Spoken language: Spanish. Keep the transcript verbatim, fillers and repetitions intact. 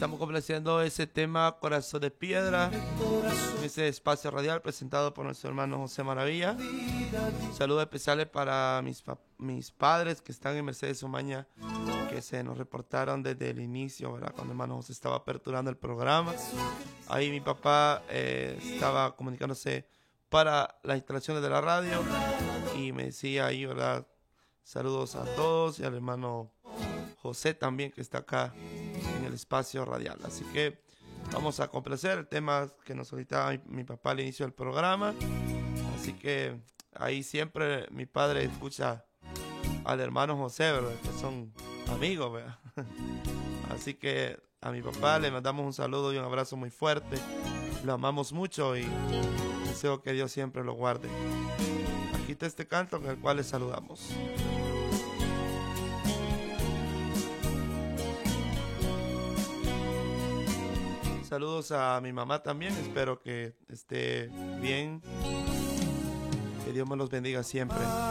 estamos complaciendo ese tema Corazón de Piedra, ese espacio radial presentado por nuestro hermano José Maravilla. Saludos especiales para mis, mis padres que están en Mercedes Omaña, que se nos reportaron desde el inicio, ¿verdad? Cuando el hermano José estaba aperturando el programa. Ahí mi papá eh, estaba comunicándose para las instalaciones de la radio y me decía ahí, ¿verdad? Saludos a todos y al hermano José también, que está acá en el espacio radial. Así que vamos a complacer el tema que nos solicitaba mi, mi papá al inicio del programa. Así que ahí siempre mi padre escucha al hermano José, ¿verdad? Que son amigos, ¿verdad? Así que a mi papá le mandamos un saludo y un abrazo muy fuerte. Lo amamos mucho y deseo que Dios siempre lo guarde. Aquí está este canto en el cual les saludamos. Saludos a mi mamá también, espero que esté bien, que Dios me los bendiga siempre.